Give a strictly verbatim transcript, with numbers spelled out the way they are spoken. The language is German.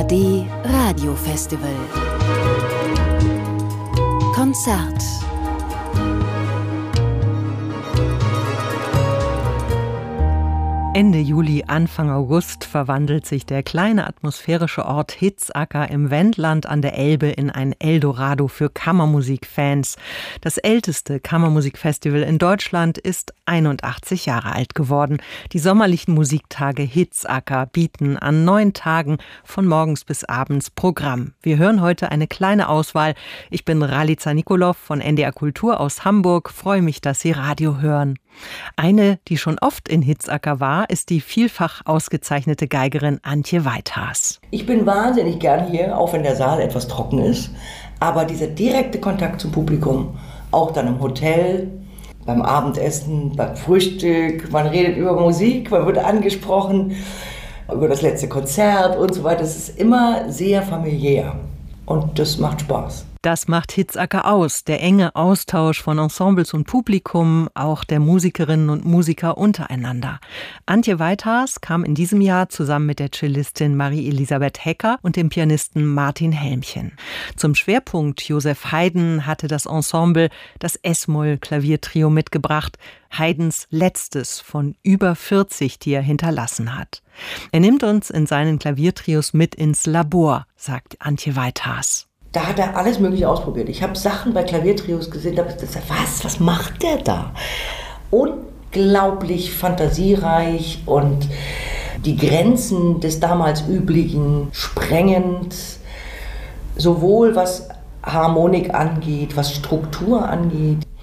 A R D Radiofestival Konzert. Ende Juli, Anfang August verwandelt sich der kleine atmosphärische Ort Hitzacker im Wendland an der Elbe in ein Eldorado für Kammermusikfans. Das älteste Kammermusikfestival in Deutschland ist einundachtzig Jahre alt geworden. Die sommerlichen Musiktage Hitzacker bieten an neun Tagen von morgens bis abends Programm. Wir hören heute eine kleine Auswahl. Ich bin Ralica Nikolov von N D R Kultur aus Hamburg. Freue mich, dass Sie Radio hören. Eine, die schon oft in Hitzacker war, ist die vielfach ausgezeichnete Geigerin Antje Weithaas. Ich bin wahnsinnig gern hier, auch wenn der Saal etwas trocken ist. Aber dieser direkte Kontakt zum Publikum, auch dann im Hotel, beim Abendessen, beim Frühstück, man redet über Musik, man wird angesprochen, über das letzte Konzert und so weiter. Es ist immer sehr familiär und das macht Spaß. Das macht Hitzacker aus, der enge Austausch von Ensembles und Publikum, auch der Musikerinnen und Musiker untereinander. Antje Weithaas kam in diesem Jahr zusammen mit der Cellistin Marie-Elisabeth Hecker und dem Pianisten Martin Helmchen. Zum Schwerpunkt Joseph Haydn hatte das Ensemble das Es-Moll-Klaviertrio mitgebracht, Haydns letztes von über vierzig, die er hinterlassen hat. Er nimmt uns in seinen Klaviertrios mit ins Labor, sagt Antje Weithaas. Da hat er alles Mögliche ausprobiert. Ich habe Sachen bei Klaviertrios gesehen, da habe ich gesagt, was, was macht der da? Unglaublich fantasiereich und die Grenzen des damals Üblichen sprengend, sowohl was Harmonik angeht, was Struktur angeht.